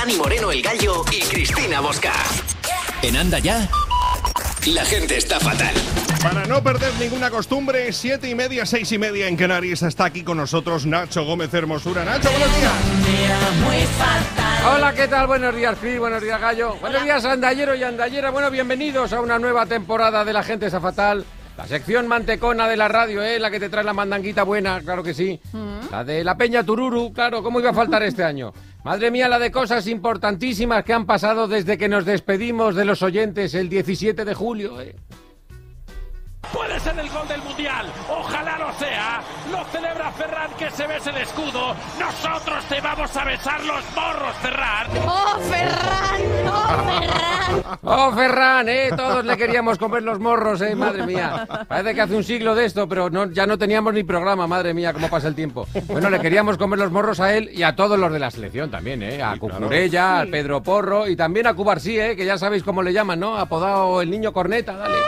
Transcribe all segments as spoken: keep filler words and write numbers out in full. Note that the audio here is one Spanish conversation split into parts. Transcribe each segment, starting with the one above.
Dani Moreno el Gallo y Cristina Bosca. En Anda Ya, la gente está fatal. Para no perder ninguna costumbre, siete y media, seis y media en Canarias, está aquí con nosotros Nacho Gómez Hermosura. Nacho, buenos días. Hola, ¿qué tal? Buenos días, Cris, buenos días, Gallo. Buenos días, andallero y andallera. Bueno, bienvenidos a una nueva temporada de La Gente Está Fatal. La sección mantecona de la radio, ¿eh? La que te trae la mandanguita buena, claro que sí. Mm. La de la Peña Tururu, claro, ¿cómo iba a faltar este año? Madre mía, la de cosas importantísimas que han pasado desde que nos despedimos de los oyentes el diecisiete de julio, ¿eh? Puede ser el gol del Mundial, ojalá lo sea. Lo celebra Ferran, que se besa el escudo. Nosotros te vamos a besar los morros, Ferran. ¡Oh, Ferran! ¡Oh, Ferran! ¡Oh, Ferran! ¿Eh? Todos le queríamos comer los morros, ¿eh? Madre mía. Parece que hace un siglo de esto, pero no, ya no teníamos ni programa, madre mía, cómo pasa el tiempo. Bueno, le queríamos comer los morros a él y a todos los de la selección también, ¿eh? A sí, Cucurella, claro. Al Pedro Porro y también a Cubarsí, ¿eh? Que ya sabéis cómo le llaman, ¿no? Apodado el niño corneta, dale.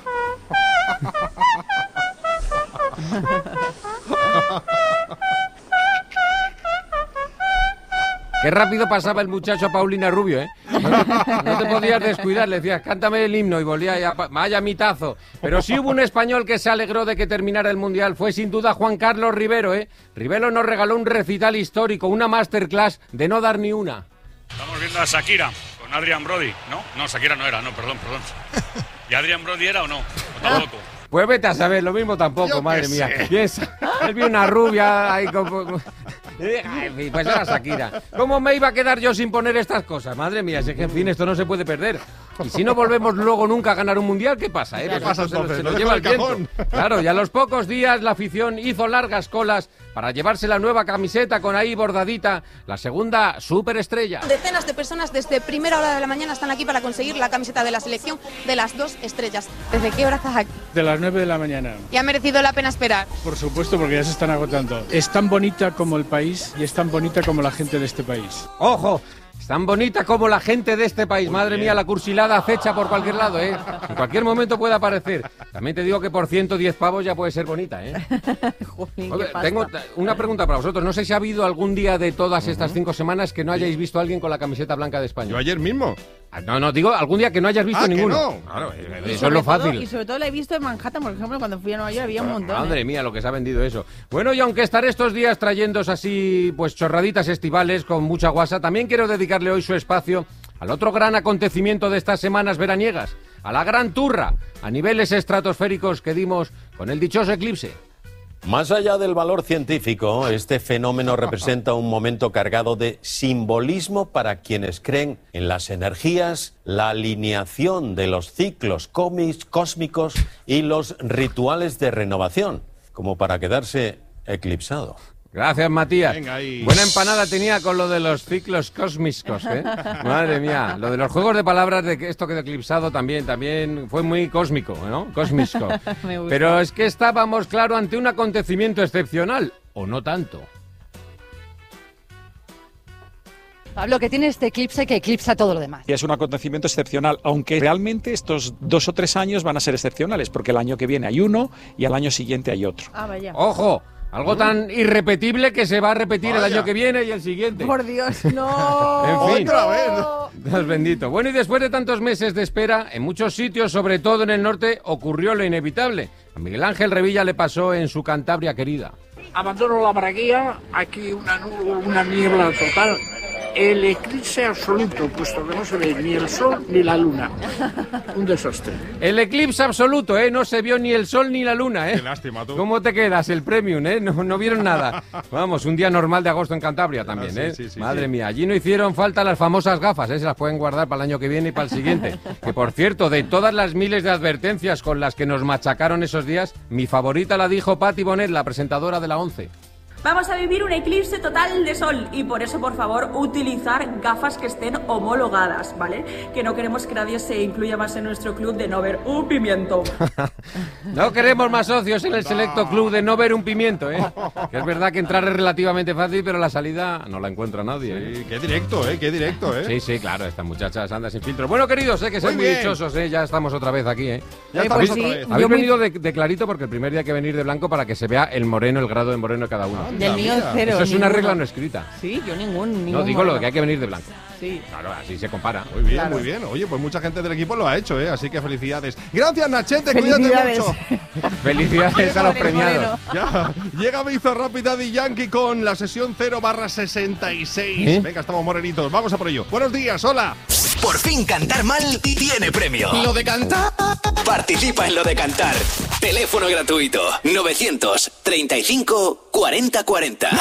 Qué rápido pasaba el muchacho a Paulina Rubio, ¿eh? No te, no te podías descuidar, le decías, cántame el himno y volvía ya, vaya mitazo. Pero sí hubo un español que se alegró de que terminara el Mundial, fue sin duda Juan Carlos Rivero, ¿eh? Rivero nos regaló un recital histórico, una masterclass de no dar ni una. Estamos viendo a Shakira con Adrian Brody, ¿no? No, Shakira no era, no, perdón, perdón. ¿Y Adrian Brody era o no? ¿O tampoco? Pues vete a saber, lo mismo tampoco, Yo madre mía. Piensa, él vio una rubia ahí como... Pues era Shakira. ¿Cómo me iba a quedar yo sin poner estas cosas? Madre mía, es que en fin, esto no se puede perder. Y si no volvemos luego nunca a ganar un mundial, ¿qué pasa? Eh? ¿Qué pasa entonces? Se lo, se lo lleva el viento. Claro, y a los pocos días la afición hizo largas colas para llevarse la nueva camiseta con ahí bordadita, la segunda superestrella. Decenas de personas desde primera hora de la mañana están aquí para conseguir la camiseta de la selección de las dos estrellas. ¿Desde qué hora estás aquí? De las nueve de la mañana. ¿Y ha merecido la pena esperar? Por supuesto, porque ya se están agotando. Es tan bonita como el país y es tan bonita como la gente de este país. ¡Ojo! Es tan bonita como la gente de este país. Muy Madre bien. Mía, la cursilada acecha por cualquier lado, ¿eh? En cualquier momento puede aparecer. También te digo que por ciento diez pavos ya puede ser bonita, ¿eh? Joder, Oye, tengo una pregunta para vosotros. No sé si ha habido algún día de todas estas uh-huh. cinco semanas que no hayáis visto a alguien con la camiseta blanca de España. Yo ayer mismo. No, no, digo algún día que no hayas visto ah, ninguno. Que no. Claro, eso es lo fácil. Todo, y sobre todo la he visto en Manhattan, por ejemplo, cuando fui a Nueva York había un montón. Madre ¿eh? mía, lo que se ha vendido eso. Bueno, y aunque estaré estos días trayéndos así, pues chorraditas estivales con mucha guasa, también quiero dedicarle hoy su espacio al otro gran acontecimiento de estas semanas veraniegas, a la gran turra, a niveles estratosféricos que dimos con el dichoso eclipse. Más allá del valor científico, este fenómeno representa un momento cargado de simbolismo para quienes creen en las energías, la alineación de los ciclos cósmicos y los rituales de renovación, como para quedarse eclipsado. Gracias, Matías. Venga, ahí. Buena empanada tenía con lo de los ciclos cósmicos, ¿eh? Madre mía, lo de los juegos de palabras de que esto quedó eclipsado también, también fue muy cósmico, ¿no? Cósmico. Pero es que estábamos, claro, ante un acontecimiento excepcional, o no tanto. Pablo, que tiene este eclipse que eclipsa todo lo demás. Y es un acontecimiento excepcional, aunque realmente estos dos o tres años van a ser excepcionales, porque el año que viene hay uno y al año siguiente hay otro. Ah, vaya. ¡Ojo! Algo tan irrepetible que se va a repetir Vaya. el año que viene y el siguiente. Por Dios, no. En fin. Otra vez. Dios bendito. Bueno, y después de tantos meses de espera, en muchos sitios, sobre todo en el norte, ocurrió lo inevitable. A Miguel Ángel Revilla le pasó en su Cantabria querida. Abandono la braguía, aquí una, una niebla total. El eclipse absoluto, puesto que no se ve ni el sol ni la luna. Un desastre. El eclipse absoluto, ¿eh? No se vio ni el sol ni la luna, ¿eh? Qué lástima, tú. ¿Cómo te quedas? El premium, ¿eh? No, no vieron nada. Vamos, un día normal de agosto en Cantabria también, ¿eh? Sí, sí, sí, Madre sí. mía, allí no hicieron falta las famosas gafas, ¿eh? Se las pueden guardar para el año que viene y para el siguiente. Que, por cierto, de todas las miles de advertencias con las que nos machacaron esos días, mi favorita la dijo Patti Bonet, la presentadora de la once. Vamos a vivir un eclipse total de sol y por eso, por favor, utilizar gafas que estén homologadas, ¿vale? Que no queremos que nadie se incluya más en nuestro club de no ver un pimiento. No queremos más socios en el selecto club de no ver un pimiento, ¿eh? Que es verdad que entrar es relativamente fácil, pero la salida no la encuentra nadie, ¿eh? Sí, qué directo, ¿eh? Qué directo, ¿eh? Sí, sí, claro, estas muchachas andan sin filtro. Bueno, queridos, ¿eh? Que sean muy, muy dichosos, ¿eh? Ya estamos otra vez aquí, ¿eh? Ya estamos otra vez. Habéis venido de, de clarito porque el primer día hay que venir de blanco para que se vea el moreno, el grado de moreno de cada uno. Del mío cero. Eso es una ninguno. regla no escrita. Sí, yo ningún, ningún No, digo moreno. lo que hay que venir de blanco. Sí. Claro, así se compara. Muy bien, Claro. muy bien. Oye, pues mucha gente del equipo lo ha hecho, ¿eh? Así que felicidades. Gracias, Nachete, Felicidades. cuídate mucho. Felicidades a los Moreno, premiados. Ya, llega Bizarrap Rápida Daddy Yankee con la sesión cero barra sesenta y seis. ¿Eh? Venga, estamos morenitos, vamos a por ello. Buenos días, hola. Por fin cantar mal tiene premio. Lo de cantar. Participa en Lo de Cantar. Teléfono gratuito novecientos treinta y cinco cuarenta cuarenta.